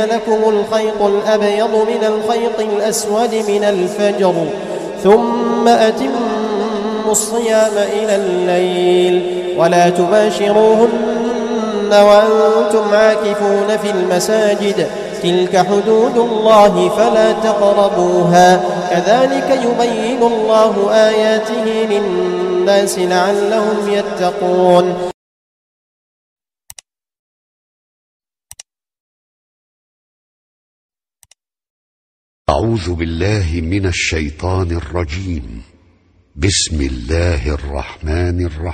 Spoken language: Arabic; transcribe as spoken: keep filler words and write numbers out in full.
لكم الخيط الأبيض من الخيط الأسود من الفجر ثم أتموا الصيام إلى الليل ولا تباشروهن وأنتم عاكفون في المساجد تلك حدود الله فلا تقربوها كذلك يبين الله آياته للناس لعلهم يتقون. أعوذ بالله من الشيطان الرجيم. بسم الله الرحمن الرحيم.